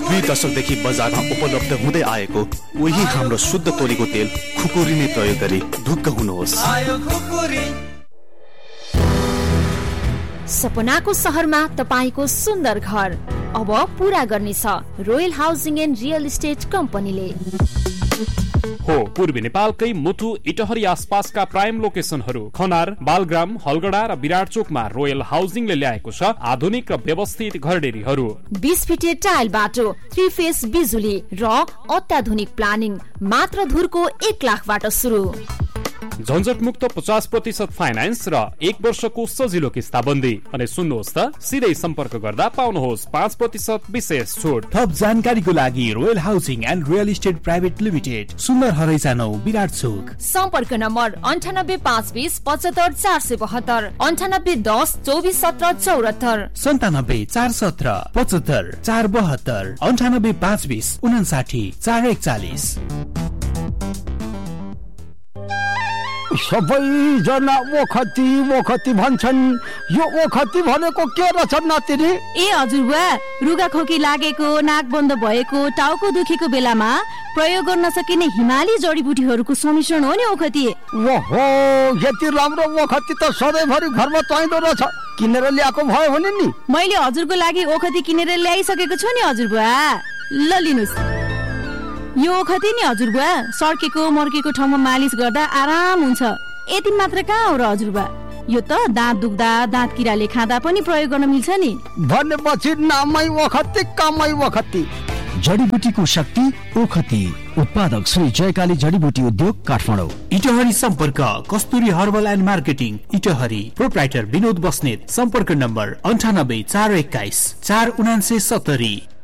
दुई दशकदेखि बजारमा उपलब्ध हुँदै आएको उही हाम्रो शुद्ध तोरीको तेल खुकुरी नै प्रयोग गरी ढुक्क हुनुहोस्। सपनाको सहरमा तपाईको सुन्दर घर अब पूरा गर्नेछ royal housing and real estate कम्पनीले। हो पूर्वी नेपालकै मुटु इटहरी आसपासका प्राइम लोकेसनहरू खनार, बालग्राम, हलगडा र विराटचोकमा रोयल हाउसिङले ल्याएको छ आधुनिक र व्यवस्थित घरडेरीहरू, 20 फिटे टाइल बाटो, 3 फेस बिजुली र अत्याधुनिक प्लानिङ मात्र धुरको 1 लाखबाट सुरु। झन्झट मुक्त 50% फाइनान्स र 1 वर्षको सजिलो किस्ताबन्दी। अनि सुन्नुहोस् त, सिधै सम्पर्क गर्दा पाउनुहोस् 5% विशेष छुट। थप जानकारीको लागि royal housing and real estate private limited, सुन्दर हरैसा 9 विराटचोक। सम्पर्क नम्बर 9852 75 472, 9810 24 17 74, 97 417 75 472, 98 520 59 441। सबैजना ओखती भन्छन्, यो ओखती भनेको के रहेछ नातिनी? ए हजुरबा, रुगा खोकी लागेको, नाक बन्द भएको, टाउको दुखेको बेलामा प्रयोग गर्न सकिने हिमाली जडीबुटीहरूको सम्मिश्रण हो नि ओखती। ओहो, यति राम्रो ओखती त सधैँभरि घरमा चाहिँदो रहेछ, किनेर ल्याएको भयो भने नि। मैले हजुरको लागि ओखती किनेर ल्याइसकेको छु नि हजुरबा, ल लिनुस्। यो ओखती नि हजुरबा सर्केको मर्केको ठाउँमा मालिस गर्दा आराम हुन्छ। यति मात्र कहाँ हो र हजुरबा, यो त दाँत दुख्दा, दाँत किराले खाँदा पनि प्रयोग गर्न मिल्छ नि। भनेपछि नामै ओखती कामै ओखती। जडीबुटीको शक्ति ओखती। उत्पादक श्री जयकाली जडीबुटी उद्योग काठमाडौँ। इटहरी सम्पर्क कस्तुरी herbal and marketing Itahari. Proprietor Vinod Basnet. सम्पर्क नम्बर 98 421 479 70।